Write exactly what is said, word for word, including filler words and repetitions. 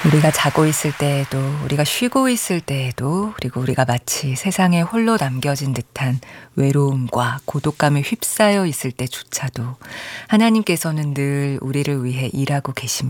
우리가 자고 있을 때에도, 우리가 쉬고 있을 때에도, 그리고 우리가 마치 세상에 홀로 남겨진 듯한 외로움과 고독감에 휩싸여 있을 때조차도 하나님께서는 늘 우리를 위해 일하고 계십니다.